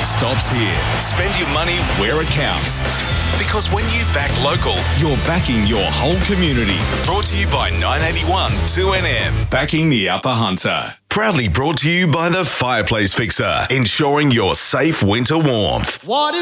stops here. Spend your money where it counts. Because when you back local, you're backing your whole community. Brought to you by 981 2NM. Backing the Upper Hunter. Proudly brought to you by the Fireplace Fixer, ensuring your safe winter warmth. What is